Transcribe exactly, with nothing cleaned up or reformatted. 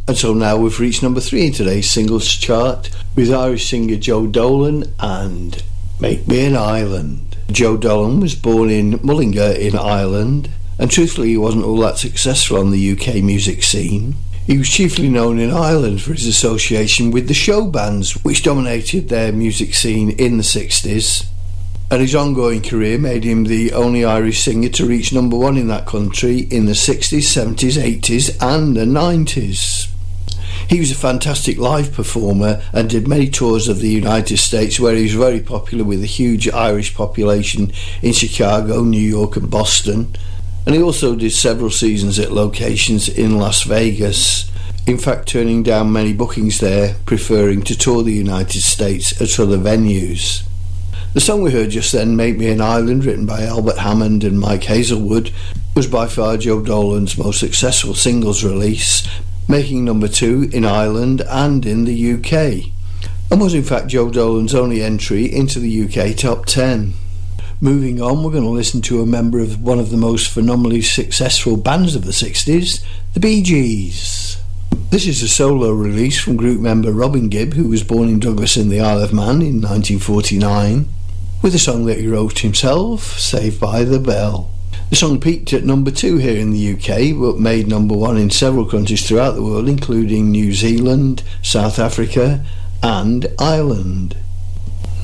And so now we've reached number three in today's singles chart with Irish singer Joe Dolan and Make Me an Island. Joe Dolan was born in Mullingar in Ireland, and truthfully he wasn't all that successful on the U K music scene. He was chiefly known in Ireland for his association with the show bands, which dominated their music scene in the sixties. And his ongoing career made him the only Irish singer to reach number one in that country in the sixties, seventies, eighties and the nineties. He was a fantastic live performer and did many tours of the United States, where he was very popular with a huge Irish population in Chicago, New York and Boston. And he also did several seasons at locations in Las Vegas, in fact turning down many bookings there, preferring to tour the United States at other venues. The song we heard just then, Make Me an Island, written by Albert Hammond and Mike Hazelwood, was by far Joe Dolan's most successful singles release, making number two in Ireland and in the U K, and was in fact Joe Dolan's only entry into the U K top ten. Moving on, we're going to listen to a member of one of the most phenomenally successful bands of the sixties, the Bee Gees. This is a solo release from group member Robin Gibb, who was born in Douglas in the Isle of Man in nineteen forty-nine, with a song that he wrote himself, Saved by the Bell. The song peaked at number two here in the U K, but made number one in several countries throughout the world, including New Zealand, South Africa and Ireland.